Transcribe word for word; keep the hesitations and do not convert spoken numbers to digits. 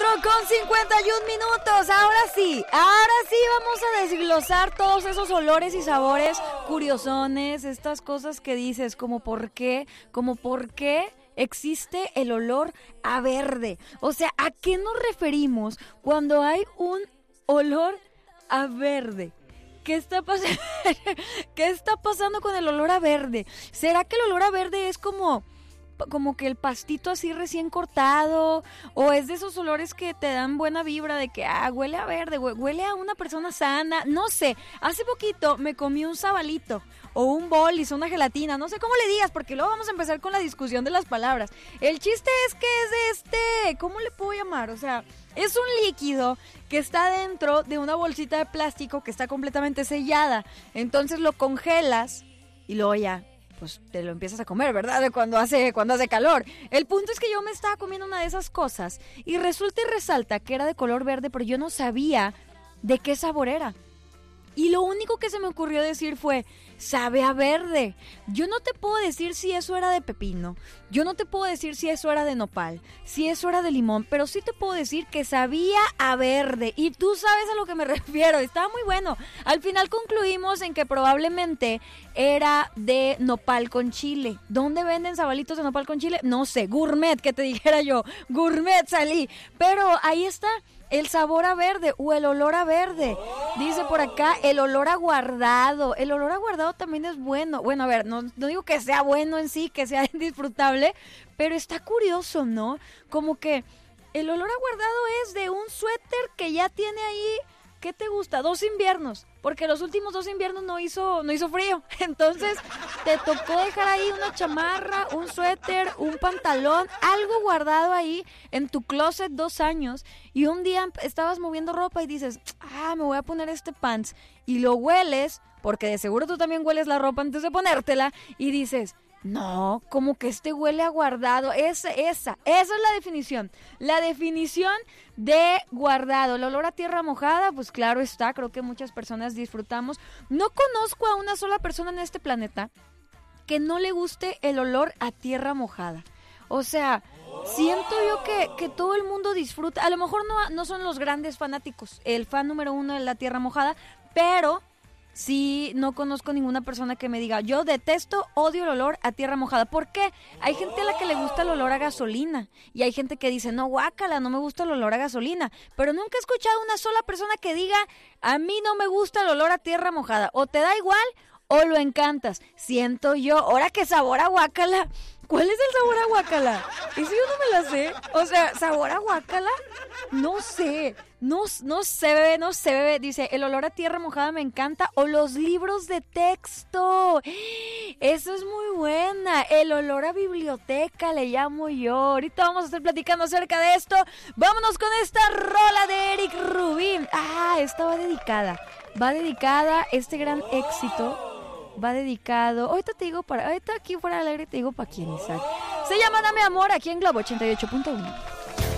con cincuenta y un minutos. Ahora sí, ahora sí vamos a desglosar todos esos olores y sabores curiosones, estas cosas que dices, como por qué, como por qué existe el olor a verde. O sea, ¿a qué nos referimos cuando hay un olor a verde? ¿Qué está pasando? ¿Qué está pasando con el olor a verde? ¿Será que el olor a verde es como... como que el pastito así recién cortado, o es de esos olores que te dan buena vibra de que, ah, huele a verde, huele a una persona sana? No sé, hace poquito me comí un sabalito, o un bolis, una gelatina, no sé cómo le digas, porque luego vamos a empezar con la discusión de las palabras. El chiste es que es de este, ¿cómo le puedo llamar? O sea, es un líquido que está dentro de una bolsita de plástico que está completamente sellada, entonces lo congelas y luego ya pues te lo empiezas a comer, ¿verdad? De cuando hace, cuando hace calor. El punto es que yo me estaba comiendo una de esas cosas y resulta y resalta que era de color verde, pero yo no sabía de qué sabor era. Y lo único que se me ocurrió decir fue, sabe a verde. Yo no te puedo decir si eso era de pepino, yo no te puedo decir si eso era de nopal, si eso era de limón, pero sí te puedo decir que sabía a verde. Y tú sabes a lo que me refiero, estaba muy bueno. Al final concluimos en que probablemente era de nopal con chile. ¿Dónde venden sabalitos de nopal con chile? No sé, gourmet, que te dijera yo, gourmet salí. Pero ahí está. El sabor a verde o el olor a verde. Dice por acá, el olor a guardado. El olor a guardado también es bueno. Bueno, a ver, no, no digo que sea bueno en sí, que sea disfrutable, pero está curioso, ¿no? Como que el olor a guardado es de un suéter que ya tiene ahí, ¿qué te gusta? Dos inviernos. Porque los últimos dos inviernos no hizo, no hizo frío. Entonces te tocó dejar ahí una chamarra, un suéter, un pantalón, algo guardado ahí en tu closet dos años. Y un día estabas moviendo ropa y dices, ah, me voy a poner este pants. Y lo hueles, porque de seguro tú también hueles la ropa antes de ponértela. Y dices, no, como que este huele a guardado. Esa, esa, esa es la definición. La definición de guardado. El olor a tierra mojada, pues claro está, creo que muchas personas disfrutamos. No conozco a una sola persona en este planeta que no le guste el olor a tierra mojada. O sea, siento yo que, que todo el mundo disfruta. A lo mejor no, no son los grandes fanáticos, el fan número uno de la tierra mojada, pero... sí, no conozco ninguna persona que me diga, yo detesto, odio el olor a tierra mojada. ¿Por qué? Hay gente a la que le gusta el olor a gasolina y hay gente que dice, no, guácala, no me gusta el olor a gasolina. Pero nunca he escuchado una sola persona que diga, a mí no me gusta el olor a tierra mojada. O te da igual o lo encantas. Siento yo, ahora que sabor a guácala. ¿Cuál es el sabor a guácala? Eso yo no me la sé. O sea, ¿sabor a guácala? No sé. No, no sé, bebé, no sé, bebé. Dice, el olor a tierra mojada me encanta. O los libros de texto. Eso es muy buena. El olor a biblioteca le llamo yo. Ahorita vamos a estar platicando acerca de esto. Vámonos con esta rola de Eric Rubin. Ah, esta va dedicada. Va dedicada, este gran éxito. Va dedicado, ahorita te digo para, ahorita aquí fuera del aire te digo para quién, Isaac. Se llama Dame Amor aquí en Globo ochenta y ocho punto uno.